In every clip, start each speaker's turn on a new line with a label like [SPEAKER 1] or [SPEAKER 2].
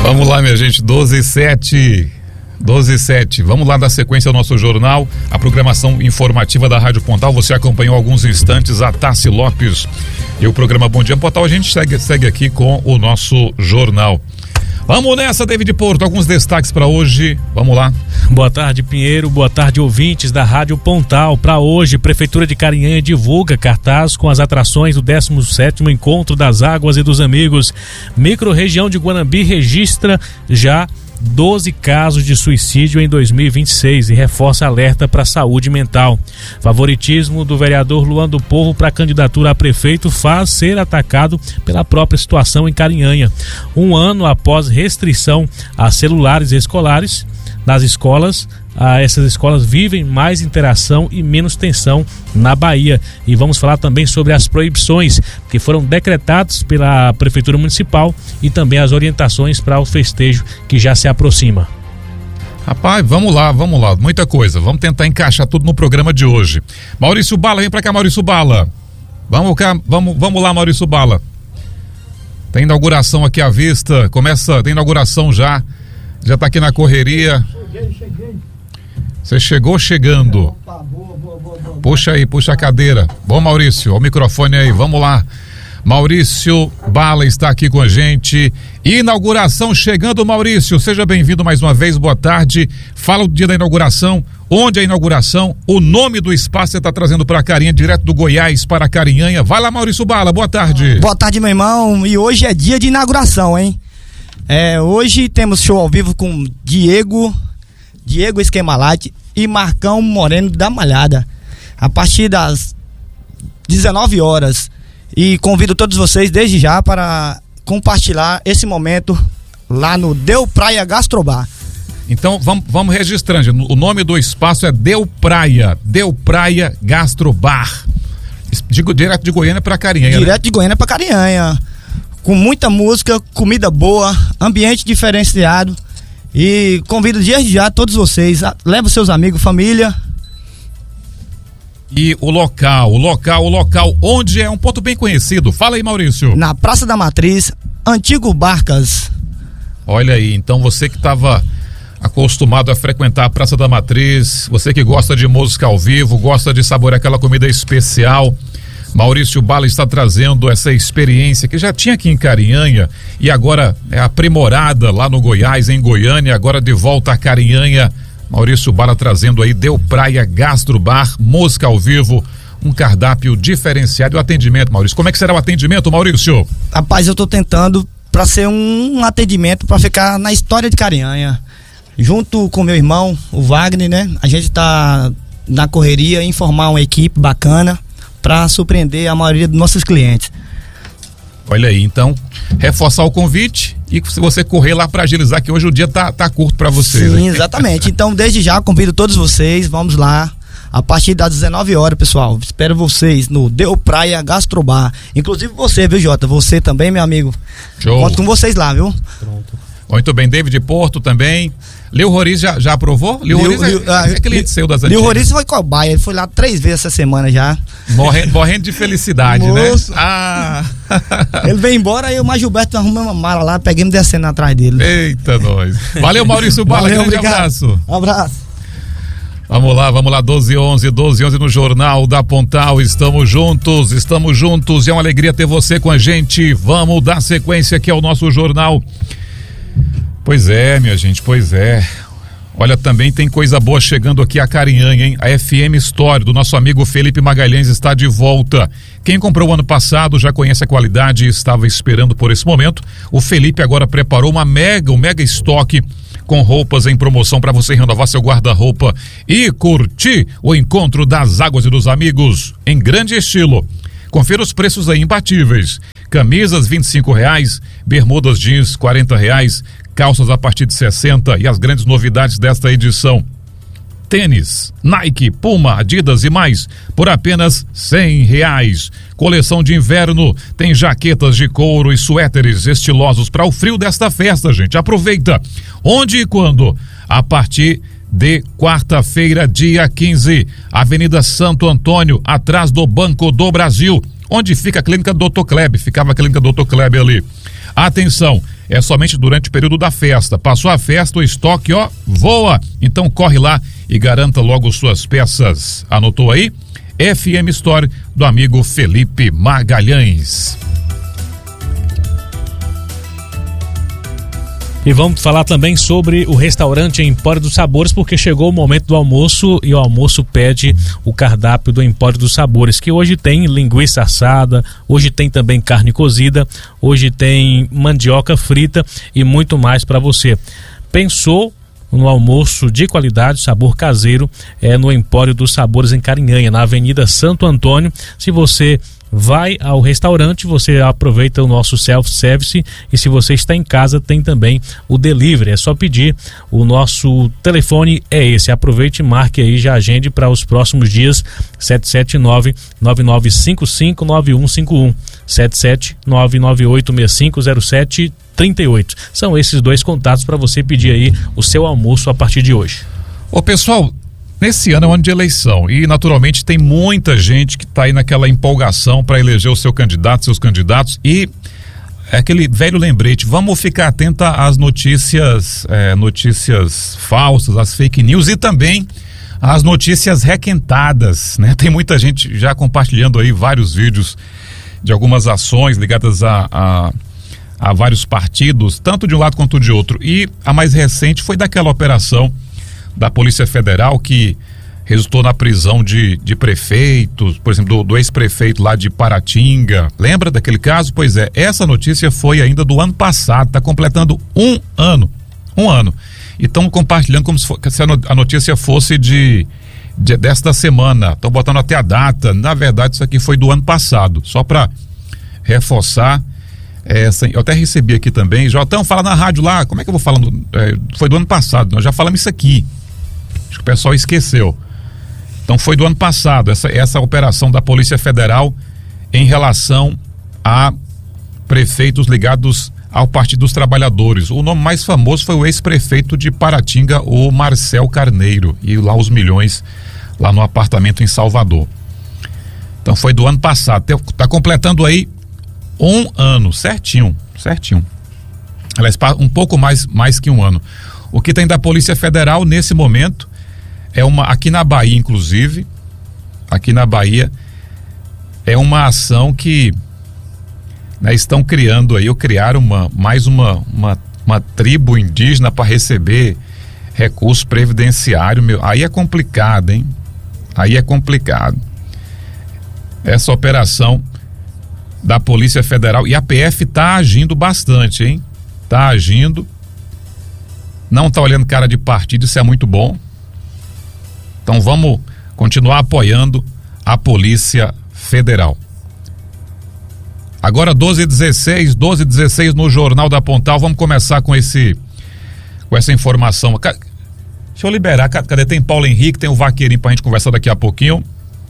[SPEAKER 1] Vamos lá, minha gente, 12h07. Vamos lá dar sequência ao nosso jornal, a programação informativa da Rádio Pontal. Você acompanhou alguns instantes a Tassi Lopes e o programa Bom Dia Pontal. A gente segue aqui com o nosso jornal. Vamos nessa, David Porto, alguns destaques para hoje, vamos lá.
[SPEAKER 2] Boa tarde, Pinheiro, boa tarde, ouvintes da Rádio Pontal. Para hoje, Prefeitura de Carinhanha divulga cartaz com as atrações do 17º Encontro das Águas e dos Amigos. Microrregião de Guanambi registra já 12 casos de suicídio em 2026 e reforça alerta para a saúde mental. Favoritismo do vereador Luan do Povo para a candidatura a prefeito faz ser atacado pela própria situação em Carinhanha. Um ano após restrição a celulares escolares nas escolas, essas escolas vivem mais interação e menos tensão na Bahia. E vamos falar também sobre as proibições que foram decretadas pela Prefeitura Municipal e também as orientações para o festejo que já se aproxima.
[SPEAKER 1] Rapaz, vamos lá, muita coisa. Vamos tentar encaixar tudo no programa de hoje. Maurício Bala, vem pra cá, Maurício Bala. Vamos lá, Maurício Bala. Tem inauguração aqui à vista, tem inauguração já tá aqui na correria.
[SPEAKER 3] Cheguei.
[SPEAKER 1] Você chegou chegando. Puxa aí, puxa a cadeira. Bom, Maurício, o microfone aí, vamos lá. Maurício Bala está aqui com a gente. Inauguração chegando, Maurício. Seja bem-vindo mais uma vez, boa tarde. Fala o dia da inauguração, onde é a inauguração, o nome do espaço você está trazendo para Carinhanha, direto do Goiás para Carinhanha. Vai lá, Maurício Bala, boa tarde.
[SPEAKER 3] Boa tarde, meu irmão. E hoje é dia de inauguração, hein? Hoje temos show ao vivo com Diego Esquema Light e Marcão Moreno da Malhada, a partir das 19 horas. E convido todos vocês desde já para compartilhar esse momento lá no Deu Praia Gastrobar.
[SPEAKER 1] Então vamos registrando, o nome do espaço é Deu Praia Gastrobar. Direto de Goiânia para Carinhanha.
[SPEAKER 3] Direto de Goiânia para Carinhanha. Com muita música, comida boa, ambiente diferenciado. E convido desde já todos vocês, leva seus amigos, família.
[SPEAKER 1] E o local, onde é um ponto bem conhecido. Fala aí, Maurício.
[SPEAKER 3] Na Praça da Matriz, Antigo Barcas.
[SPEAKER 1] Olha aí, então você que estava acostumado a frequentar a Praça da Matriz, você que gosta de música ao vivo, gosta de saborear aquela comida especial, Maurício Bala está trazendo essa experiência que já tinha aqui em Carinhanha e agora é aprimorada lá no Goiás, em Goiânia, agora de volta a Carinhanha. Maurício Bala trazendo aí Deu Praia Gastrobar, música ao vivo, um cardápio diferenciado. E o atendimento, Maurício, como é que será o atendimento, Maurício?
[SPEAKER 3] Rapaz, eu tô tentando para ser um atendimento para ficar na história de Carinhanha, junto com meu irmão, o Wagner, né? A gente tá na correria em formar uma equipe bacana para surpreender a maioria dos nossos clientes.
[SPEAKER 1] Olha aí, então, reforçar o convite e se você correr lá para agilizar, que hoje o dia tá curto para vocês.
[SPEAKER 3] Sim, exatamente. Então, desde já, convido todos vocês, vamos lá, a partir das 19 horas, pessoal. Espero vocês no Deu Praia Gastrobar. Inclusive você, viu, Jota? Você também, meu amigo.
[SPEAKER 1] Show.
[SPEAKER 3] Conto com vocês lá, viu?
[SPEAKER 2] Pronto.
[SPEAKER 1] Muito bem, David Porto também. Leo Roriz já aprovou? Leo Roriz é cliente seu das antigas.
[SPEAKER 3] Leo Roriz foi cobaia, ele foi lá 3 vezes essa semana já.
[SPEAKER 1] Morrendo de felicidade,
[SPEAKER 3] moço,
[SPEAKER 1] né?
[SPEAKER 3] Ele veio embora e o mais Gilberto arrumou uma mala lá, peguei me descendo atrás dele.
[SPEAKER 1] Eita, nós. Valeu, Maurício Bala, grande abraço.
[SPEAKER 3] Um abraço.
[SPEAKER 1] Vamos lá, 12h11 no Jornal da Pontal, estamos juntos e é uma alegria ter você com a gente. Vamos dar sequência aqui ao nosso jornal. Pois é, minha gente, pois é. Olha, também tem coisa boa chegando aqui a Carinhanha, hein? A FM Store do nosso amigo Felipe Magalhães está de volta. Quem comprou o ano passado já conhece a qualidade e estava esperando por esse momento. O Felipe agora preparou um mega estoque com roupas em promoção para você renovar seu guarda-roupa e curtir o encontro das águas e dos amigos em grande estilo. Confira os preços aí imbatíveis. Camisas R$25, bermudas jeans R$40, calças a partir de 60 e as grandes novidades desta edição. Tênis, Nike, Puma, Adidas e mais por apenas R$100. Coleção de inverno tem jaquetas de couro e suéteres estilosos para o frio desta festa, gente. Aproveita. Onde e quando? A partir de quarta-feira, dia 15, Avenida Santo Antônio, atrás do Banco do Brasil, onde fica a clínica Dr. Kleb. Ficava a clínica Dr. Kleb ali. Atenção, é somente durante o período da festa. Passou a festa, o estoque, voa. Então corre lá e garanta logo suas peças. Anotou aí? FM Store do amigo Felipe Magalhães.
[SPEAKER 2] E vamos falar também sobre o restaurante Empório dos Sabores, porque chegou o momento do almoço e o almoço pede o cardápio do Empório dos Sabores, que hoje tem linguiça assada, hoje tem também carne cozida, hoje tem mandioca frita e muito mais para você. Pensou no almoço de qualidade, sabor caseiro, no Empório dos Sabores em Carinhanha, na Avenida Santo Antônio. Se você vai ao restaurante, você aproveita o nosso self-service, e se você está em casa tem também o delivery, é só pedir. O nosso telefone é esse, aproveite e marque aí, já agende para os próximos dias, 779-9955-9151, 77998650738. São esses dois contatos para você pedir aí o seu almoço a partir de hoje.
[SPEAKER 1] Ô pessoal, nesse ano é um ano de eleição e naturalmente tem muita gente que está aí naquela empolgação para eleger o seu candidato, seus candidatos, e é aquele velho lembrete, vamos ficar atento às notícias falsas, às fake news e também às notícias requentadas, né? Tem muita gente já compartilhando aí vários vídeos de algumas ações ligadas a vários partidos, tanto de um lado quanto de outro, e a mais recente foi daquela operação da Polícia Federal que resultou na prisão de prefeitos, por exemplo, do ex-prefeito lá de Paratinga. Lembra daquele caso? Pois é, essa notícia foi ainda do ano passado, está completando um ano. E estão compartilhando como se a notícia fosse desta semana, estão botando até a data. Na verdade, isso aqui foi do ano passado, só para reforçar. Eu até recebi aqui também, Jotão, fala na rádio lá, como é que eu vou falando? Foi do ano passado, nós já falamos isso aqui. Acho que o pessoal esqueceu. Então foi do ano passado, essa operação da Polícia Federal em relação a prefeitos ligados ao Partido dos Trabalhadores. O nome mais famoso foi o ex-prefeito de Paratinga, o Marcel Carneiro, e lá os milhões lá no apartamento em Salvador. Então foi do ano passado, tá completando aí um ano, certinho. Aliás, um pouco mais que um ano. O que tem da Polícia Federal nesse momento é aqui na Bahia, inclusive, é uma ação que, né, estão criando aí, ou criaram mais uma tribo indígena para receber recurso previdenciário, aí é complicado, hein? Essa operação da Polícia Federal, e a PF tá agindo bastante, hein? Não tá olhando cara de partido, isso é muito bom. Então vamos continuar apoiando a Polícia Federal. Agora 12h16 no Jornal da Pontal. Vamos começar com essa informação. Deixa eu liberar, cadê? Tem Paulo Henrique, tem o Vaqueirinho pra gente conversar daqui a pouquinho.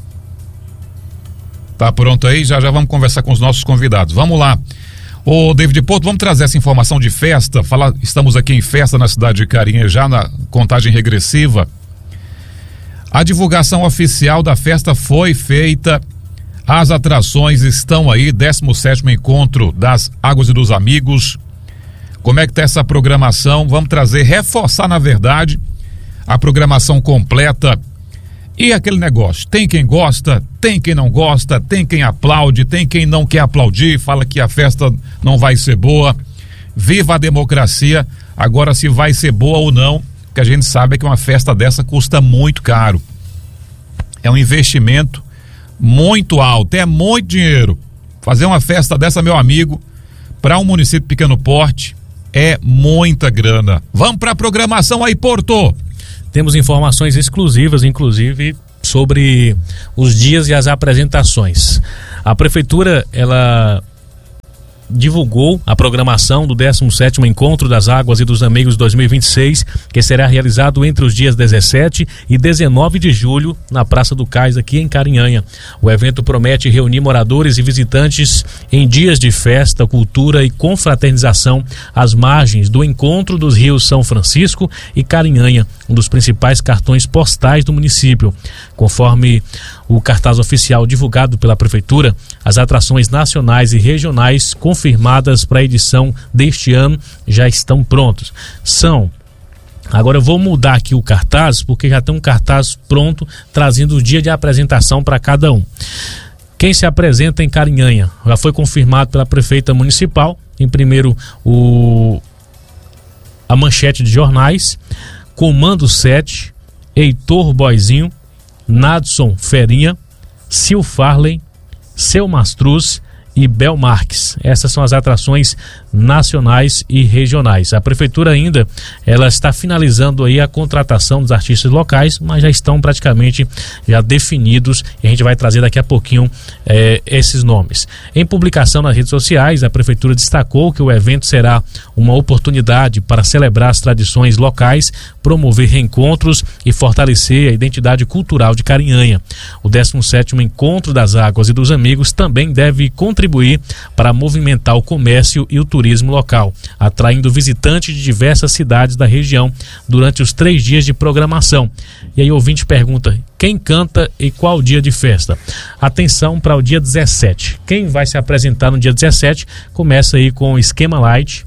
[SPEAKER 1] Tá pronto aí? Já vamos conversar com os nossos convidados. Vamos lá. Ô David Porto, vamos trazer essa informação de festa. Estamos aqui em festa na cidade de Carinhanha, já na contagem regressiva. A divulgação oficial da festa foi feita. As atrações estão aí, 17º Encontro das Águas e dos Amigos. Como é que tá essa programação? Vamos reforçar, na verdade, a programação completa. E aquele negócio, tem quem gosta, tem quem não gosta, tem quem aplaude, tem quem não quer aplaudir, fala que a festa não vai ser boa. Viva a democracia. Agora, se vai ser boa ou não, o que a gente sabe é que uma festa dessa custa muito caro. É um investimento muito alto, é muito dinheiro. Fazer uma festa dessa, meu amigo, para um município de pequeno porte, é muita grana. Vamos para a programação aí, Porto.
[SPEAKER 2] Temos informações exclusivas, inclusive, sobre os dias e as apresentações. A prefeitura, ela divulgou a programação do 17º Encontro das Águas e dos Amigos 2026, que será realizado entre os dias 17 e 19 de julho na Praça do Cais, aqui em Carinhanha. O evento promete reunir moradores e visitantes em dias de festa, cultura e confraternização às margens do encontro dos rios São Francisco e Carinhanha, um dos principais cartões postais do município. Conforme o cartaz oficial divulgado pela Prefeitura, as atrações nacionais e regionais confirmadas para a edição deste ano já estão prontos. Agora eu vou mudar aqui o cartaz, porque já tem um cartaz pronto, trazendo o dia de apresentação para cada um. Quem se apresenta em Carinhanha? Já foi confirmado pela prefeita municipal. Em primeiro, a manchete de jornais, Comando 7, Heitor Boizinho, Nadson Ferinha, Sil Farley, Seu Mastruz e Bel Marques. Essas são as atrações nacionais e regionais. A prefeitura ainda, ela está finalizando aí a contratação dos artistas locais, mas já estão praticamente já definidos e a gente vai trazer daqui a pouquinho esses nomes. Em publicação nas redes sociais, a prefeitura destacou que o evento será uma oportunidade para celebrar as tradições locais, promover reencontros e fortalecer a identidade cultural de Carinhanha. O 17º Encontro das Águas e dos Amigos também deve contribuir para movimentar o comércio e o turismo local, atraindo visitantes de diversas cidades da região durante os 3 dias de programação. E aí o ouvinte pergunta, quem canta e qual dia de festa? Atenção para o dia 17. Quem vai se apresentar no dia 17 começa aí com Esquema Light,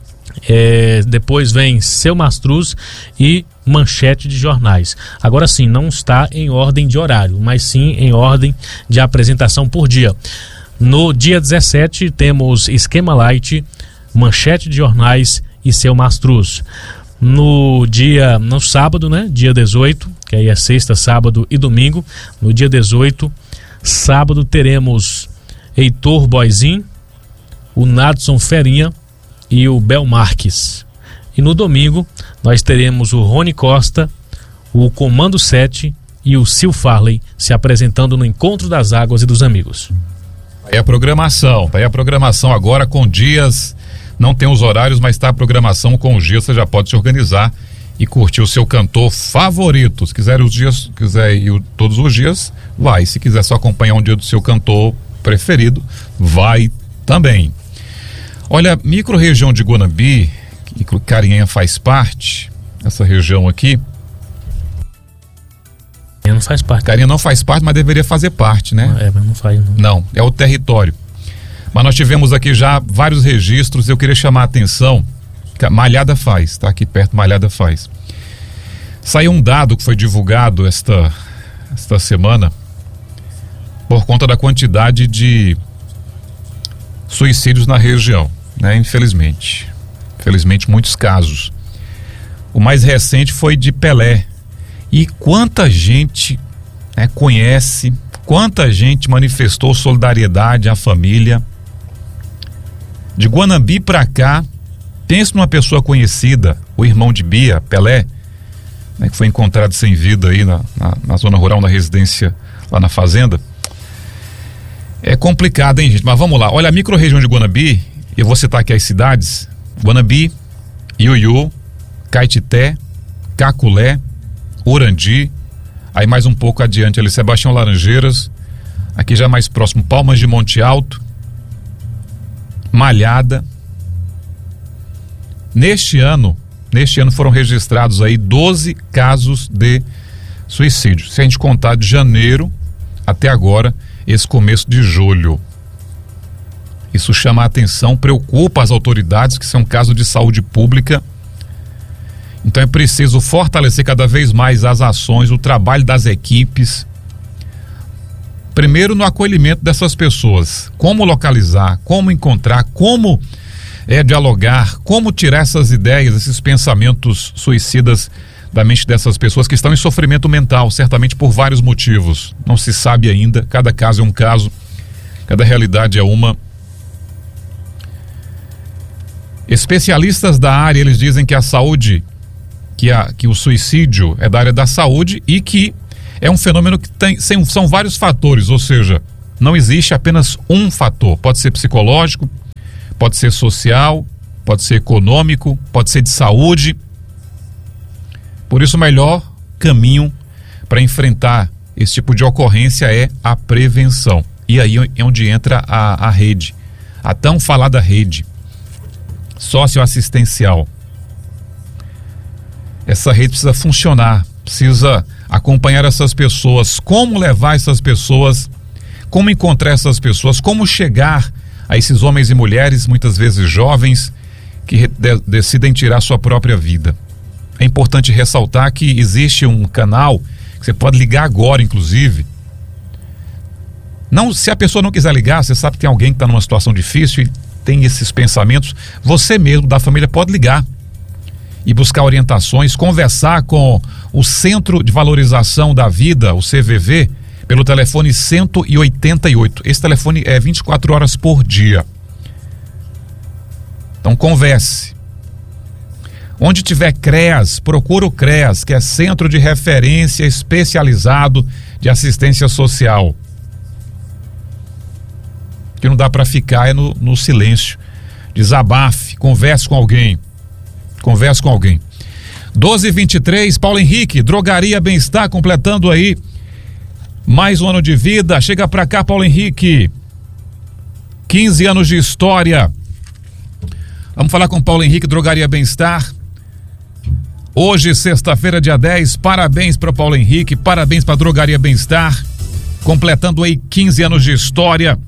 [SPEAKER 2] depois vem Seu Mastruz e manchete de jornais. Agora sim, não está em ordem de horário, mas sim em ordem de apresentação por dia. No dia 17 temos Esquema Light, manchete de jornais e Seu Mastruz. No sábado, né, dia 18, que aí é sexta, sábado e domingo, no dia 18, sábado, teremos Heitor Boizinho, o Nadson Ferinha e o Bel Marques. E no domingo nós teremos o Rony Costa, o Comando 7 e o Sil Farley se apresentando no Encontro das Águas e dos Amigos.
[SPEAKER 1] Aí a programação agora com dias, não tem os horários, mas está a programação com os dias, você já pode se organizar e curtir o seu cantor favorito. Se quiser ir todos os dias, vai. Se quiser só acompanhar um dia do seu cantor preferido, vai também. Olha, micro-região de Guanambi, que Carinhanha faz parte, essa região aqui.
[SPEAKER 2] Não faz parte.
[SPEAKER 1] Carinhanha não faz parte, mas deveria fazer parte, né?
[SPEAKER 2] Mas não faz.
[SPEAKER 1] Não, é o território. Mas nós tivemos aqui já vários registros, eu queria chamar a atenção, que a Malhada faz, tá aqui perto, Malhada faz. Saiu um dado que foi divulgado esta semana, por conta da quantidade de suicídios na região, né? Infelizmente, muitos casos. O mais recente foi de Pelé. E quanta gente, né, conhece, quanta gente manifestou solidariedade à família. De Guanambi pra cá, pense numa pessoa conhecida, o irmão de Bia, Pelé, né, que foi encontrado sem vida aí na zona rural, na residência lá na fazenda. É complicado, hein, gente? Mas vamos lá. Olha, a micro-região de Guanambi, eu vou citar aqui as cidades: Guanambi, Iuiú, Caetité, Caculé, Urandi, aí mais um pouco adiante ali, Sebastião Laranjeiras, aqui já mais próximo, Palmas de Monte Alto, Malhada. Neste ano foram registrados aí 12 casos de suicídio. Se a gente contar de janeiro até agora, esse começo de julho. Isso chama a atenção, preocupa as autoridades, que são casos de saúde pública. Então é preciso fortalecer cada vez mais as ações, o trabalho das equipes. Primeiro no acolhimento dessas pessoas. Como localizar, como encontrar, como dialogar, como tirar essas ideias, esses pensamentos suicidas da mente dessas pessoas que estão em sofrimento mental, certamente por vários motivos. Não se sabe ainda, cada caso é um caso, cada realidade é uma. Especialistas da área, eles dizem que a saúde, que o suicídio é da área da saúde e que é um fenômeno que são vários fatores, ou seja, não existe apenas um fator. Pode ser psicológico, pode ser social, pode ser econômico, pode ser de saúde. Por isso o melhor caminho para enfrentar esse tipo de ocorrência é a prevenção. E aí é onde entra a rede, a tão falada rede socioassistencial. Essa rede precisa funcionar, precisa acompanhar essas pessoas, como levar essas pessoas, como encontrar essas pessoas, como chegar a esses homens e mulheres, muitas vezes jovens, que decidem tirar sua própria vida. É importante ressaltar que existe um canal que você pode ligar agora, inclusive. Não, se a pessoa não quiser ligar, você sabe que tem alguém que está numa situação difícil e tem esses pensamentos, você mesmo da família pode ligar e buscar orientações, conversar com o Centro de Valorização da Vida, o CVV, pelo telefone 188. Esse telefone é 24 horas por dia. Então converse. Onde tiver CREAS, procura o CREAS, que é Centro de Referência Especializado de Assistência Social. O que não dá para ficar é no silêncio. Desabafe, converse com alguém. Converse com alguém. 12h23, Paulo Henrique, Drogaria Bem-Estar, completando aí mais um ano de vida. Chega pra cá, Paulo Henrique. 15 anos de história. Vamos falar com Paulo Henrique, Drogaria Bem-Estar. Hoje, sexta-feira, dia 10. Parabéns para Paulo Henrique, parabéns para Drogaria Bem-Estar. Completando aí 15 anos de história.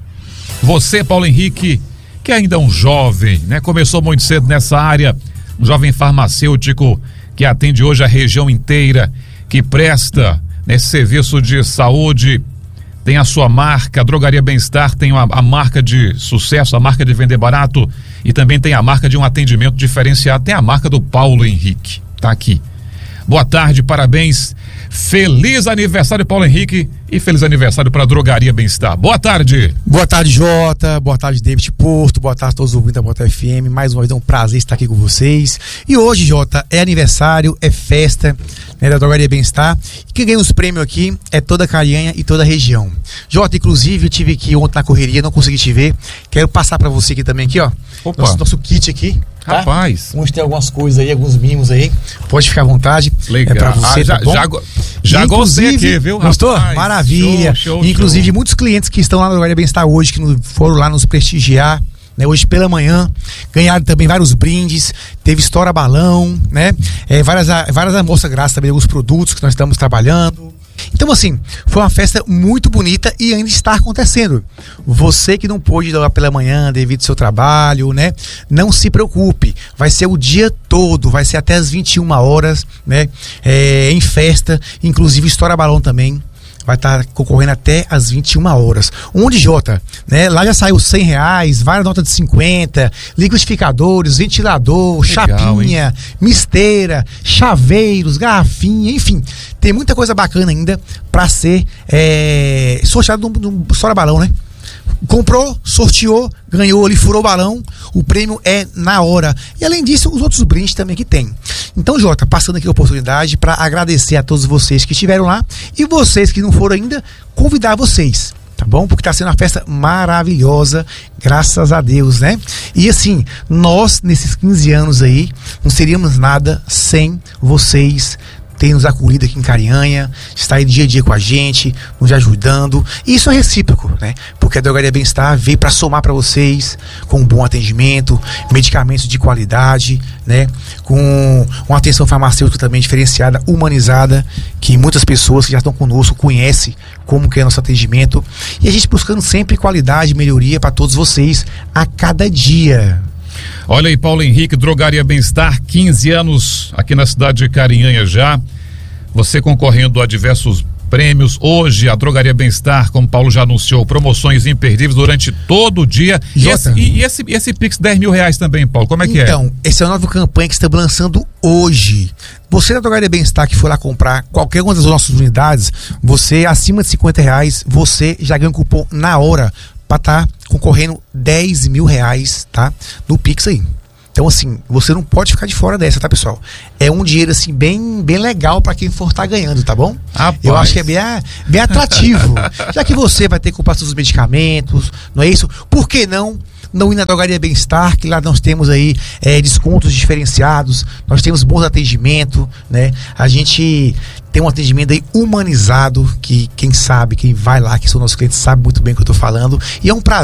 [SPEAKER 1] Você, Paulo Henrique, que ainda é um jovem, né? Começou muito cedo nessa área. Um jovem farmacêutico que atende hoje a região inteira, que presta nesse serviço de saúde, tem a sua marca. A Drogaria Bem-Estar tem a marca de sucesso, a marca de vender barato, e também tem a marca de um atendimento diferenciado. Tem a marca do Paulo Henrique, tá aqui. Boa tarde, parabéns, feliz aniversário, Paulo Henrique, e feliz aniversário para a Drogaria Bem-Estar. Boa tarde.
[SPEAKER 4] Boa tarde, Jota. Boa tarde, David Porto. Boa tarde a todos os ouvintes da Bota FM. Mais uma vez é um prazer estar aqui com vocês. E hoje, Jota, é aniversário, é festa, né, da Drogaria Bem-Estar. E quem ganha os prêmios aqui é toda a Carinhanha e toda a região. Jota, inclusive, eu tive aqui ontem na correria, não consegui te ver. Quero passar para você aqui também, aqui, ó.
[SPEAKER 1] Opa.
[SPEAKER 4] Nosso kit aqui. Tá?
[SPEAKER 1] Rapaz.
[SPEAKER 4] Vamos ter algumas coisas aí, alguns mimos aí. Pode ficar à vontade.
[SPEAKER 1] Legal.
[SPEAKER 4] É pra você, tá bom?
[SPEAKER 1] Já gostei aqui, viu?
[SPEAKER 4] Gostou?
[SPEAKER 1] Rapaz,
[SPEAKER 4] maravilha.
[SPEAKER 1] Show,
[SPEAKER 4] inclusive, muitos clientes que estão lá na Drogaria Bem-Estar hoje, que foram lá nos prestigiar, né, hoje pela manhã, ganharam também vários brindes, teve estoura balão, né? Várias amostras grátis também, alguns produtos que nós estamos trabalhando. Então, assim, foi uma festa muito bonita e ainda está acontecendo. Você que não pôde ir lá pela manhã devido ao seu trabalho, né? Não se preocupe, vai ser o dia todo, vai ser até as 21 horas, né? Em festa, inclusive estoura balão também. Vai estar concorrendo até as 21 horas. Onde, Jota? Né? Lá já saiu R$100, várias notas de 50, liquidificadores, ventilador, legal, chapinha, hein? Misteira, chaveiros, garrafinha, enfim. Tem muita coisa bacana ainda para ser sorteado no estoura balão, né? Comprou, sorteou, ganhou, ele furou o balão, o prêmio é na hora. E além disso, os outros brindes também que tem. Então, Jota, passando aqui a oportunidade para agradecer a todos vocês que estiveram lá e vocês que não foram ainda, convidar vocês, tá bom? Porque está sendo uma festa maravilhosa, graças a Deus, né? E assim, nós, nesses 15 anos aí, não seríamos nada sem vocês. Tem nos acolhido aqui em Carinhanha, está aí dia a dia com a gente, nos ajudando. E isso é recíproco, né? Porque a Drogaria Bem-Estar veio para somar para vocês com um bom atendimento, medicamentos de qualidade, né? Com uma atenção farmacêutica também diferenciada, humanizada, que muitas pessoas que já estão conosco conhecem como que é nosso atendimento. E a gente buscando sempre qualidade, melhoria para todos vocês a cada dia.
[SPEAKER 1] Olha aí, Paulo Henrique, Drogaria Bem-Estar, 15 anos aqui na cidade de Carinhanha já. Você concorrendo a diversos prêmios. Hoje, a Drogaria Bem-Estar, como o Paulo já anunciou, promoções imperdíveis durante todo o dia. E esse Pix R$10.000 também, Paulo, como é que é?
[SPEAKER 4] Então, essa é a nova campanha que estamos lançando hoje. Você da Drogaria Bem-Estar que for lá comprar qualquer uma das nossas unidades, você acima de R$50, você já ganha um cupom na hora para estar concorrendo R$10.000, tá? No Pix aí. Então, assim, você não pode ficar de fora dessa, tá, pessoal? É um dinheiro, assim, bem legal para quem for estar ganhando, tá bom?
[SPEAKER 1] Rapaz.
[SPEAKER 4] Eu acho que é bem atrativo. Já que você vai ter que comprar seus medicamentos, não é isso? Por que não ir na Drogaria Bem-Estar, que lá nós temos aí descontos diferenciados, nós temos bons atendimentos, né? A gente tem um atendimento aí humanizado, que quem sabe, quem vai lá, que são nossos clientes, sabe muito bem o que eu tô falando, e é um prazer